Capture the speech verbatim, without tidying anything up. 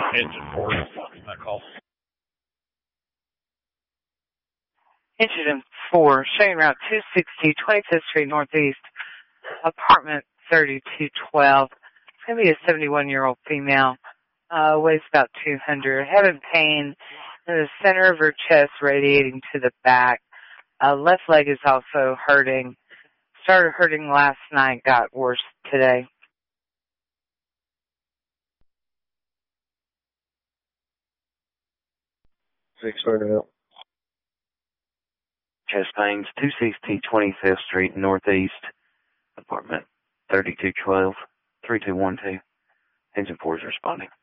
Engine four is on that call. Incident four, showing route two sixty, twenty-fifth Street Northeast, apartment thirty-two twelve. It's going to be a seventy-one-year-old female, uh, weighs about two hundred, having pain in the center of her chest radiating to the back. Uh, left leg is also hurting. Started hurting last night, got worse today. Six started out. Chest pains, two sixty, twenty-fifth Street Northeast, apartment thirty-two twelve, three two one two. Engine four is responding.